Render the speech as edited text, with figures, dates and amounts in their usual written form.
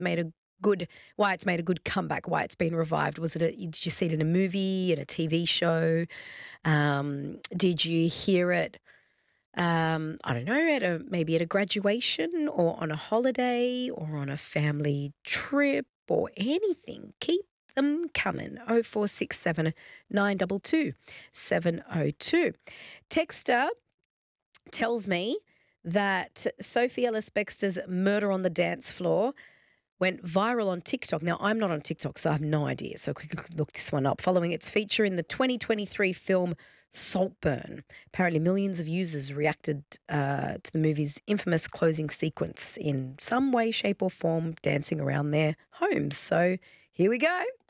made a why it's made a good comeback, why it's been revived? Did you see it in a movie, in a TV show? Did you hear it, I don't know, maybe at a graduation or on a holiday or on a family trip or anything? Keep them coming. 0467 922 702. Texter tells me that Sophie Ellis-Bextor's Murder on the Dance Floor went viral on TikTok. Now, I'm not on TikTok, so I have no idea. So quickly look this one up. Following its feature in the 2023 film Saltburn, apparently millions of users reacted to the movie's infamous closing sequence in some way, shape or form, dancing around their homes. So here we go.